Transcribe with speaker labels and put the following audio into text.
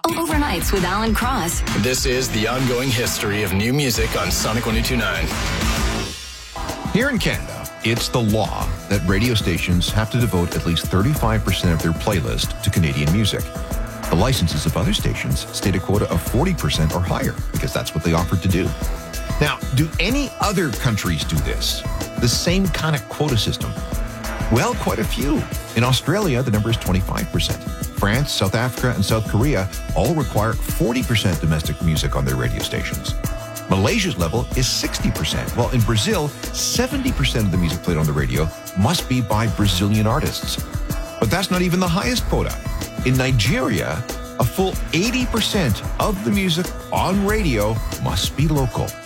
Speaker 1: Overnights with Alan Cross.
Speaker 2: This is the ongoing history of new music on Sonic 102.9.
Speaker 3: Here in Canada, it's the law that radio stations have to devote at least 35% of their playlist to Canadian music. The licenses of other stations state a quota of 40% or higher because that's what they offered to do. Now, do any other countries do this? The same kind of quota system? Well, quite a few. In Australia, the number is 25%. France, South Africa, and South Korea all require 40% domestic music on their radio stations. Malaysia's level is 60%, while in Brazil, 70% of the music played on the radio must be by Brazilian artists. But that's not even the highest quota. In Nigeria, a full 80% of the music on radio must be local.